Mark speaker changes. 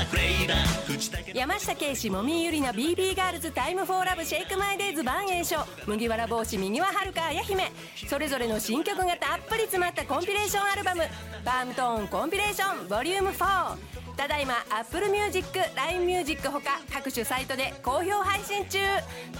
Speaker 1: 山下圭史もみゆりの BB ガールズタイムフォーラブシェイクマイデイズ晩栄翔麦わら帽子右ははるか綾姫それぞれの新曲がたっぷり詰まったコンピレーションアルバムパームトーンコンピレーションボリューム4ただいま Apple Music、LINE Music ほか各種サイトで好評配信中。